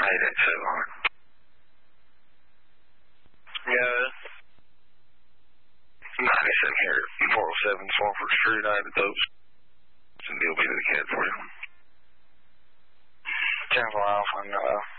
hate that so hard. Yeah. 97 here at 407 Swafford Street. I had those. And they'll be to the cat for you. 10 Alpha,